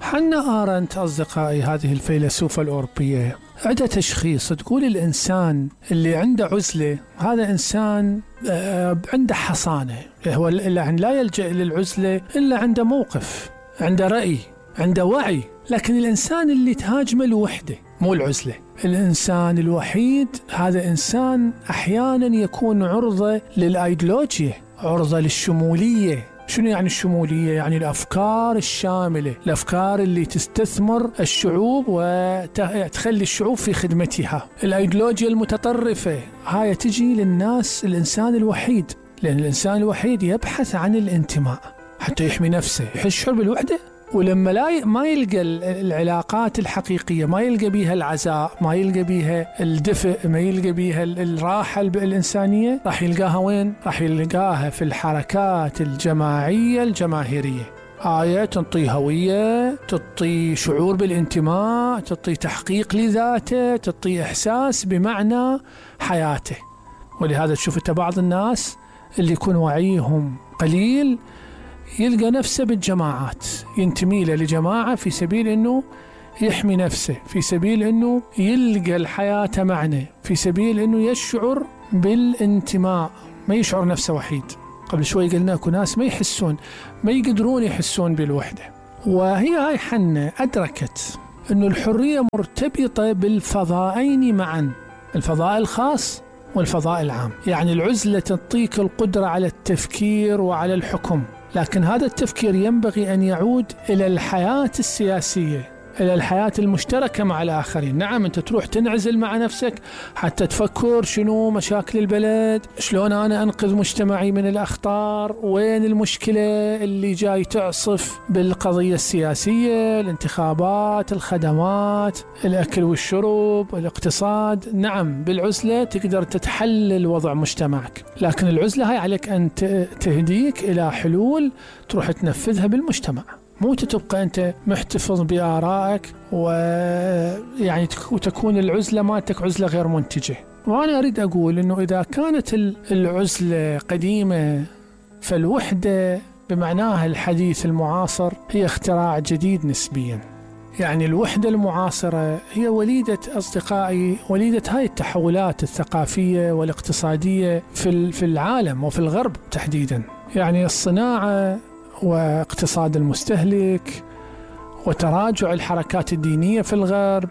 حنا آرنت أصدقائي هذه الفيلسوفة الأوروبية عندها تشخيص، تقول الإنسان اللي عنده عزلة هذا إنسان عنده حصانة، هو لا يلجأ للعزلة إلا عنده موقف، عنده رأي، عنده وعي. لكن الإنسان اللي تهاجمه الوحدة مو العزلة. الإنسان الوحيد هذا إنسان أحيانا يكون عرضة للأيديولوجيا، عرضة للشمولية. شنو يعني الشمولية؟ يعني الأفكار الشاملة، الأفكار اللي تستثمر الشعوب وتخلي الشعوب في خدمتها. الأيديولوجيا المتطرفة هاي تجي للناس الإنسان الوحيد، لأن الإنسان الوحيد يبحث عن الانتماء حتى يحمي نفسه، يحس بالوحدة. ولما ما يلقى العلاقات الحقيقية، ما يلقى بيها العزاء، ما يلقى بيها الدفء، ما يلقى بيها الراحة الإنسانية، راح يلقاها وين؟ راح يلقاها في الحركات الجماعية الجماهيرية. آية تعطي هوية، تعطي شعور بالانتماء، تعطي تحقيق لذاته، تعطي إحساس بمعنى حياته. ولهذا تشوف بعض الناس اللي يكون وعيهم قليل يلقى نفسه بالجماعات، ينتمي لجماعة في سبيل أنه يحمي نفسه، في سبيل أنه يلقى الحياة معنى، في سبيل أنه يشعر بالانتماء، ما يشعر نفسه وحيد. قبل شوي قلنا أكو ناس ما يحسون، ما يقدرون يحسون بالوحدة. وهي هاي حنة أدركت أنه الحرية مرتبطة بالفضائين معا، الفضاء الخاص والفضاء العام. يعني العزلة تعطيك القدرة على التفكير وعلى الحكم، لكن هذا التفكير ينبغي أن يعود إلى الحياة السياسية، إلى الحياة المشتركة مع الآخرين. نعم أنت تروح تنعزل مع نفسك حتى تفكر شنو مشاكل البلد، شلون أنا أنقذ مجتمعي من الأخطار، وين المشكلة اللي جاي تعصف بالقضية السياسية، الانتخابات، الخدمات، الأكل والشرب، الاقتصاد. نعم بالعزلة تقدر تتحلل وضع مجتمعك، لكن العزلة هاي عليك أن تهديك إلى حلول تروح تنفذها بالمجتمع، مو تبقى أنت محتفظ بآرائك ويعني تكون العزلة مالتك عزلة غير منتجة. وأنا أريد أقول أنه إذا كانت العزلة قديمة فالوحدة بمعناها الحديث المعاصر هي اختراع جديد نسبيا. يعني الوحدة المعاصرة هي وليدة أصدقائي، وليدة هاي التحولات الثقافية والاقتصادية في العالم وفي الغرب تحديدا. يعني الصناعة واقتصاد المستهلك وتراجع الحركات الدينية في الغرب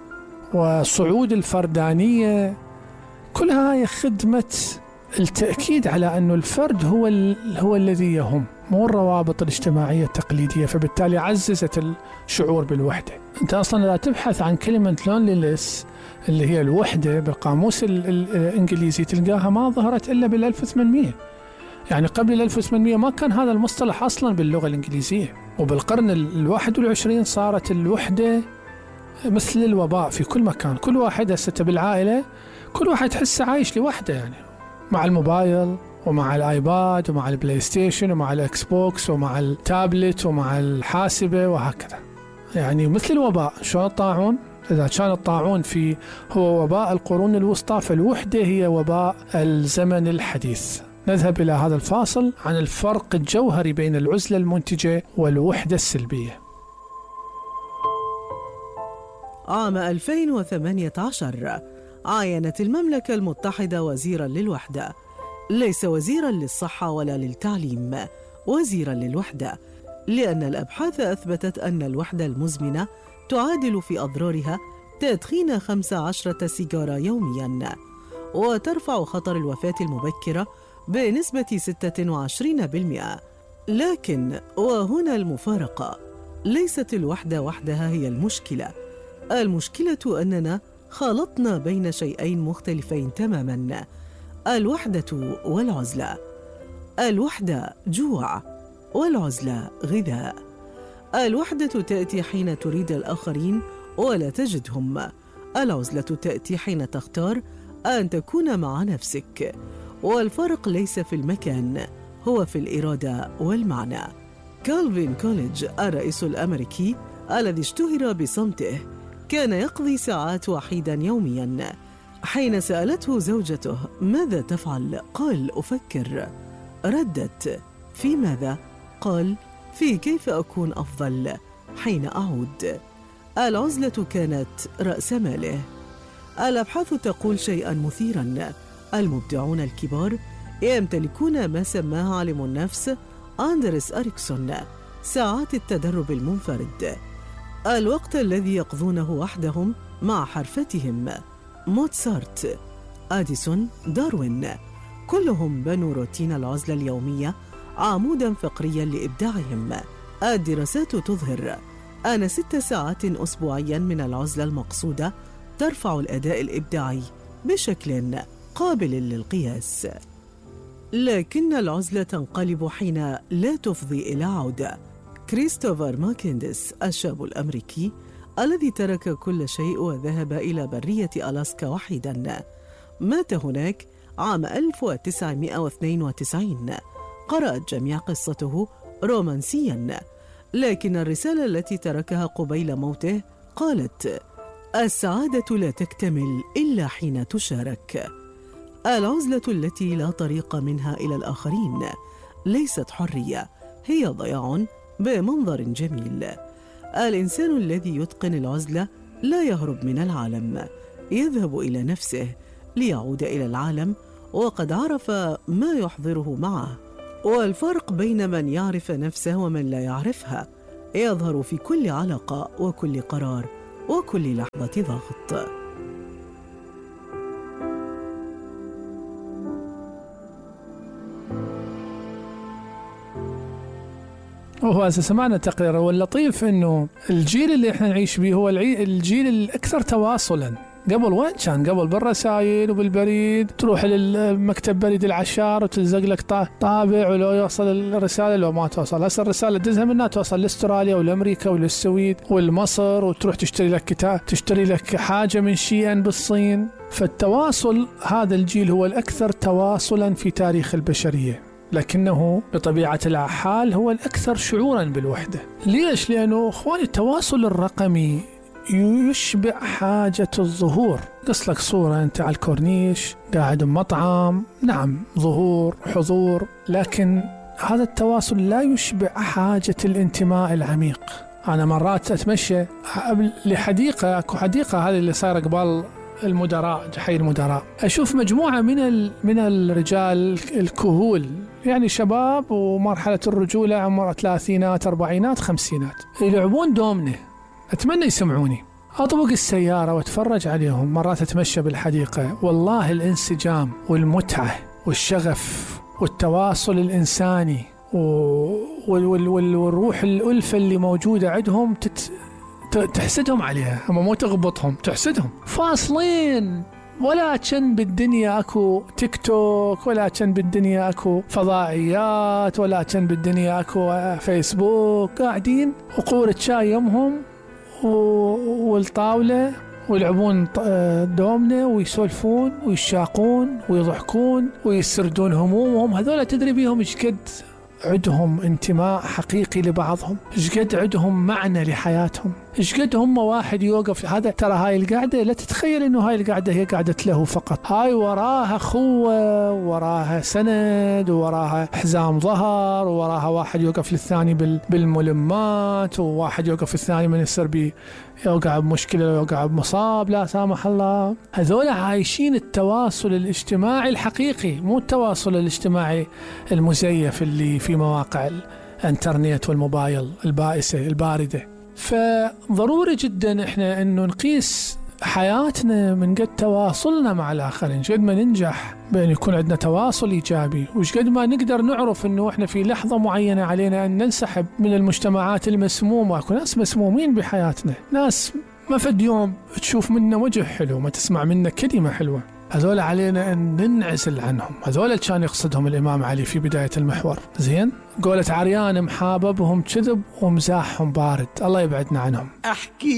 وصعود الفردانية، كلها هي خدمة التأكيد على أن الفرد هو الذي يهم، مو الروابط الاجتماعية التقليدية. فبالتالي عززت الشعور بالوحدة. أنت أصلا لا تبحث عن كلمة لونلينس اللي هي الوحدة بالقاموس الإنجليزي تلقاها ما ظهرت إلا بال1800. يعني قبل 1800 ما كان هذا المصطلح أصلا باللغة الإنجليزية. وبالقرن 21 صارت الوحدة مثل الوباء في كل مكان. كل واحد هسه بالعائلة كل واحد تحسه عايش لوحده، يعني مع الموبايل ومع الآيباد ومع البلاي ستيشن ومع الإكس بوكس ومع التابلت ومع الحاسبة وهكذا. يعني مثل الوباء. شو الطاعون؟ إذا كان الطاعون هو وباء القرون الوسطى، فالوحدة هي وباء الزمن الحديث. نذهب إلى هذا الفاصل عن الفرق الجوهري بين العزلة المنتجة والوحدة السلبية. عام 2018 عاينت المملكة المتحدة وزيراً للوحدة، ليس وزيراً للصحة ولا للتعليم، وزيراً للوحدة، لأن الأبحاث أثبتت أن الوحدة المزمنة تعادل في أضرارها تدخين 15 سيجارة يومياً، وترفع خطر الوفاة المبكرة بنسبة 26%. لكن وهنا المفارقة، ليست الوحدة وحدها هي المشكلة. المشكلة أننا خلطنا بين شيئين مختلفين تماماً، الوحدة والعزلة. الوحدة جوع والعزلة غذاء. الوحدة تأتي حين تريد الآخرين ولا تجدهم. العزلة تأتي حين تختار أن تكون مع نفسك. والفرق ليس في المكان، هو في الإرادة والمعنى. كالفين كوليدج الرئيس الأمريكي الذي اشتهر بصمته كان يقضي ساعات وحيدا يوميا. حين سألته زوجته ماذا تفعل؟ قال أفكر. ردت في ماذا؟ قال في كيف أكون أفضل، حين أعود. العزلة كانت رأس ماله. الأبحاث تقول شيئاً مثيراً: المبدعون الكبار يمتلكون ما سماه عالم النفس أندرس أريكسون ساعات التدرب المنفرد، الوقت الذي يقضونه وحدهم مع حرفتهم. موتسارت، أديسون، داروين، كلهم بنوا روتين العزلة اليومية عموداً فقرياً لإبداعهم. الدراسات تظهر أن 6 ساعات أسبوعياً من العزلة المقصودة ترفع الأداء الإبداعي بشكل قابل للقياس. لكن العزلة تنقلب حين لا تفضي إلى عودة. كريستوفر ماكينديس الشاب الأمريكي الذي ترك كل شيء وذهب إلى برية ألاسكا وحيداً، مات هناك عام 1992. قرأت جميع قصته رومانسياً، لكن الرسالة التي تركها قبيل موته قالت: السعادة لا تكتمل إلا حين تشارك. العزلة التي لا طريق منها إلى الآخرين ليست حرية، هي ضياع بمنظر جميل. الإنسان الذي يتقن العزلة لا يهرب من العالم، يذهب إلى نفسه ليعود إلى العالم وقد عرف ما يحضره معه. والفرق بين من يعرف نفسه ومن لا يعرفها يظهر في كل علاقة وكل قرار وكل لحظة ضغط. وهو سمعنا تقرير، واللطيف انه الجيل اللي احنا نعيش به هو الجيل الاكثر تواصلا. قبل وين كان؟ قبل بالرسائل وبالبريد، تروح للمكتب بريد العشار وتلزق لك طابع ولو يوصل الرسالة لو ما توصل. هسه الرسالة تدزها منها توصل لاستراليا والامريكا والسويد والمصر، وتروح تشتري لك كتاب، تشتري لك حاجة من شيئا بالصين. فالتواصل هذا الجيل هو الأكثر تواصلا في تاريخ البشرية، لكنه بطبيعة الحال هو الأكثر شعورا بالوحدة. ليش؟ لأنه أخواني التواصل الرقمي يشبع حاجة الظهور. قص لك صورة أنت على الكورنيش قاعد بمطعم، نعم ظهور حضور، لكن هذا التواصل لا يشبع حاجة الانتماء العميق. أنا مرات أتمشى لحديقة، أكو حديقة هذه اللي صايرة قبال المدراء، حي المدراء، أشوف مجموعة من الرجال الكهول، يعني شباب ومرحلة الرجولة، عمر 30 40 50، يلعبون دومنة. أتمنى يسمعوني. أطبق السيارة وأتفرج عليهم. مرات أتمشى بالحديقة، والله الانسجام والمتعة والشغف والتواصل الإنساني والروح الألفة اللي موجودة عندهم تحسدهم عليها، هم مو تغبطهم، تحسدهم. فاصلين، ولا كان بالدنيا اكو تيك توك، ولا كان بالدنيا اكو فضائيات، ولا كان بالدنيا اكو فيسبوك. قاعدين وقورة شاي يمهم والطاولة ويلعبون دومنة ويسولفون ويشاقون ويضحكون ويسردون همومهم. هذولا تدري بيهم ايش قد عندهم انتماء حقيقي لبعضهم، ايش قد عندهم معنى لحياتهم، ايش قد هم واحد يوقف. هذا ترى هاي القعدة لا تتخيل انه هاي القعدة هي قعدة له فقط، هاي وراها خوة، وراها سند، وراها حزام ظهر، وراها واحد يوقف للثاني بالملمات، وواحد يوقف الثاني من يصير يوقع بمشكلة ويوقع بمصاب لا سامح الله. هذول عايشين التواصل الاجتماعي الحقيقي، مو التواصل الاجتماعي المزيف اللي في مواقع الانترنت والموبايل البائسة الباردة. فضروري جدا احنا انه نقيس حياتنا من قد تواصلنا مع الآخرين، قد ما ننجح بأن يكون عندنا تواصل إيجابي، وش قد ما نقدر نعرف أنه إحنا في لحظة معينة علينا أن ننسحب من المجتمعات المسمومة. أكو ناس مسمومين بحياتنا، ناس ما فد يوم تشوف منا وجه حلو، ما تسمع منا كلمة حلوة. هذول علينا أن ننعزل عنهم. هذول كان يقصدهم الإمام علي في بداية المحور. زين، قولة عريان محاببهم كذب ومزاحهم بارد، الله يبعدنا عنهم. أحكي